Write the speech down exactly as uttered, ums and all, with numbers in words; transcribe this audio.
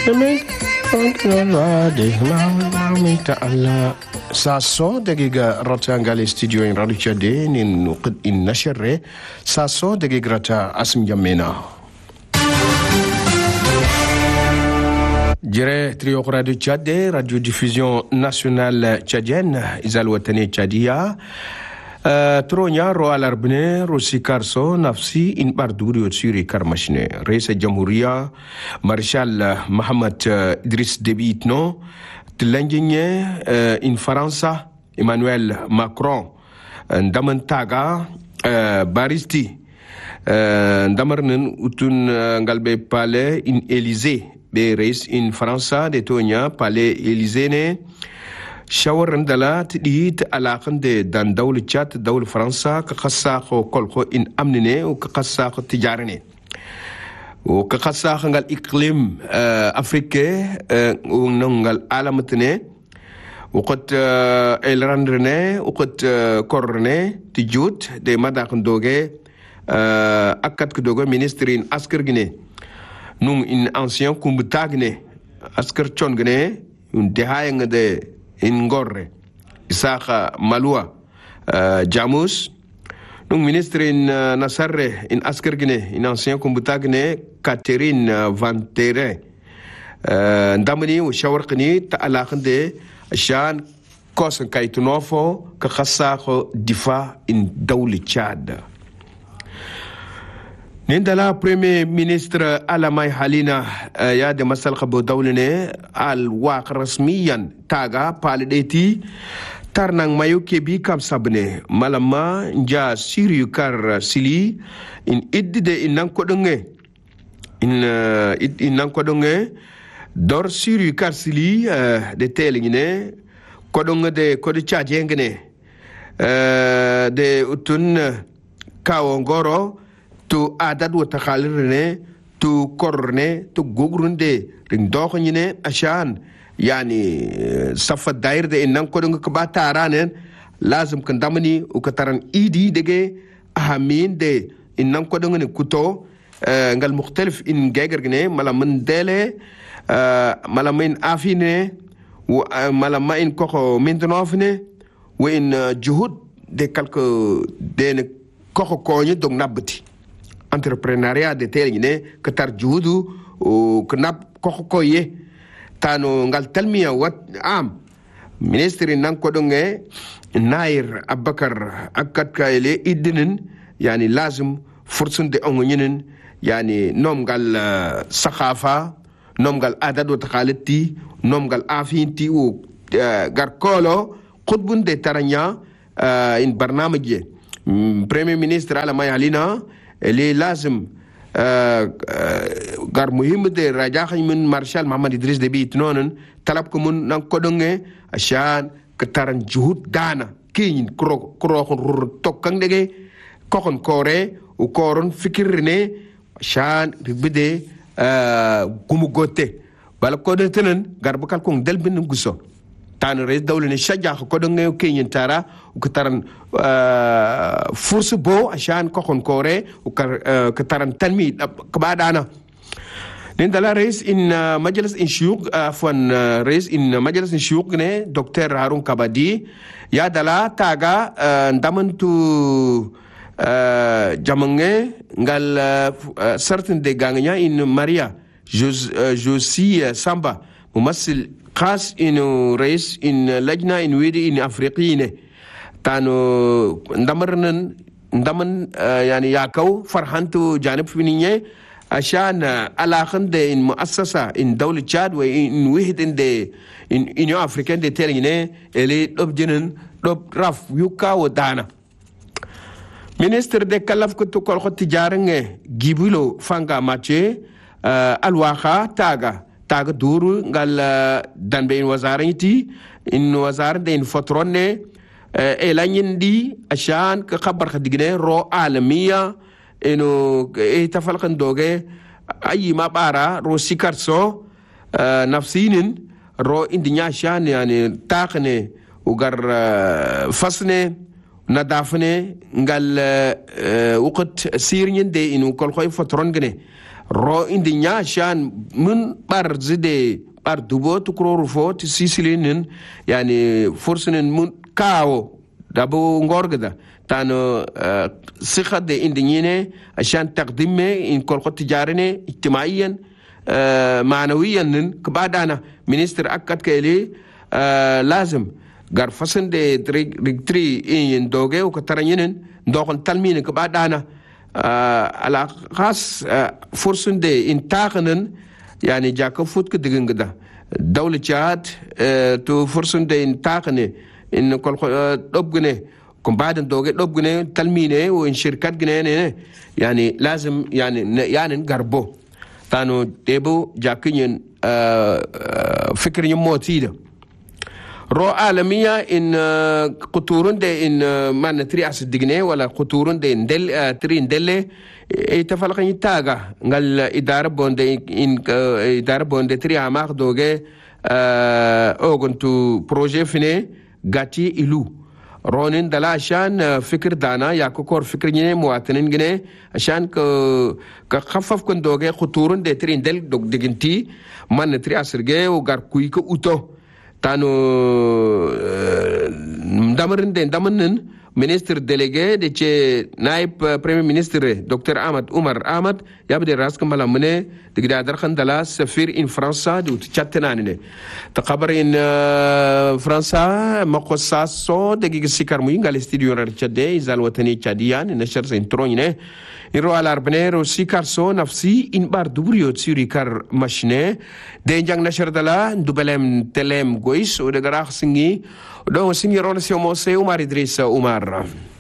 Sa so dagiga rata ngale studio in radio chade nin nuqid in nasharre sa so dagiga rata asim jamena jere trio radio chade radio diffusion nationale tchadienne izal watani chadia Uh, tronya ro alarbne ro sikarso nafsi in barduri o suri karmashne reisa jamhuriya marshal Mohamed uh, Idriss Déby Itno tilanginye uh, in Faransa Emmanuel Macron uh, ndamantaga uh, baristi uh, ndamarnen utun uh, ngalbe palais in Élysée be reis in Faransa de tonya palais Élysée ne shawaran dala tidi ta alakan de dan dawli chat dawli faransa ka khassa ko kolko in amnine o ka khassa ko tijarane o ka khassa ngal iklim afrique o ngal alamatne o qat el randrene o qat korne tijut de madak doge akat ko doge ministre in asker gine nung in ancien kumbutagne asker chongne un dehayang de in Gorre, Isaka Malua, uh, Jamus, nung ministre in uh, Nasarre, in Askergine, in ancien Kumbutagne, Catherine uh, Van Tere, uh, Ndamani, u Shawarkani, Ta'alakande, Shan, Kosan Kaitunofo, Kakasako, Difa, in Dawli Chad. Nindala Premier Ministre Alamay Halina uh, ya de masal khabo dawlene al waq rasmiyan taga palideti tarnang mayo kebi kam sabne malama nja siriu kar sili in idde in nan kodonge in uh, in nan kodonge dor siriu kar sili uh, de telingine kodonge de kodo chajengene uh, de utun kawongoro to adad wa takhalirne to korne to gogrunde ring dokhnyine ashan yani safa dair de nan ko nga ba taranen lazim kan damani u kataran idi dege ahamin de nan ko nga kuto ngal mukhtalif in gegergne mala man dele mala min afine mala ma in koko mindnofne wa in juhud de quelque de koko koñi dog nabati entrepreneuriat de telingine katar juhudu o knap kokoye tano ngal talmiya wat am ministre nan ko donge nair abakar akat kayle idinin yani lazim fursun de ongonyinen yani nom gal uh, sakhafa nom gal adad wa taqalati nom gal afinti o uh, gar kolo qutbun de taranya uh, in barnamij mm, premier ministre ala mayalina اللي لازم غار مهم دي راجاخ من مارشال محمد إدريس ديبي إتنون طلبكم من نانكودونغ عشان كتارن جهود دانا كين كرو كرو خن توكان دغه كوكن كوري وكورن فكرني عشان ربدي غومو غوتي بالا كودن تنن غار بكال كون دل بن غوسو تان رئيس دولة الشجاع كودنغ كين تارا وكتارن فرص بو عشان كوكون كوري وكتارن تنمي كبادانا نندلا رئيس إن مجلس إنشيوق عفوا رئيس إن مجلس إنشيوق نه دكتور هارون كبادي يا دلا تاغا ندامنتو جامنغ نgal certain de gangnya in Maria Josie Samba ممثل خاص إنه رئيس إن لجنة إن ويدي إن أفريقيين تانو ندمرن ندمن يعني ياكو فرحانتو جانب فينيه عشان علاقن ده إن مؤسسة إن دولة تشاد وإن وحدة إن ده إن إن أفريقيين ده تلينه اللي لبجنن لب رف يوكا ودانا ministre de kalaf ko to kol tijarenge gibulo fanga mache alwaxa taga taga duru ngal danbe in wazarati in wazar de in fotronne e la ñindi ashan ka khabar khadigne ro alamiya eno e tafalqan doge ayi ma bara ro sikarso nafsinin ro indinya shan yani taqne ugar fasne nadafne ngal waqt sirñin de inu kol khoy fotron gene ro indi nya shan mun bar zide bar dubo to kroro fo ti sisilinin yani forsunin mun kawo dabo ngorgda tano sikha de indi nyine عشان تقدمه إن كل خط تجارني اجتماعيا معنويا كبعدنا منستر أكد كيلي لازم gar fasen de rigtri in doge o kataranyenen dokon talmine كبعدنا على خاص فرصن de in tagenen يعني جاكو فوت كدغنغدا دولة جاد تو فرصن de in tagene in كل دوبغني كم بعد دوغي دوبغني تلمينه وإن شركات جنيه يعني لازم يعني يعني نقربو تانو تيبو جاكين فكر يموتيدا رو عالمية إن قطورون ده إن ما نتري أسد جنيه ولا قطورون ده إن دل تري إن دل يتفلق يتاجا قال إدارة بوند إن إدارة بوند تري عماق دوغي أو كنتو بروجي فيني غاتي إلو رونين دلا عشان فكر دانا يا كوكور فكر جنيه مواطنين جنيه عشان ك كخفف كن دوغي خطورن ده ترين دل دوغ دجنتي ما نتري أسرجه وغار كويك أوتو تانو دامرن ده دامنن ministre délégué de che naib premier ministre docteur Ahmad Umar Ahmad yabde rask malamne digda dar khandala safir in France du chattenanine taqabar in France maqassaso degi sikar mu ngal studio rar chade izal watani chadiyan nashar sin troine iro alarbnero sikar so nafsi in bar dubriyo tsuri kar mashne de jang nashar dala dubelem telem gois o de garach singi do singi ron se mo se Umar Idrissa Umar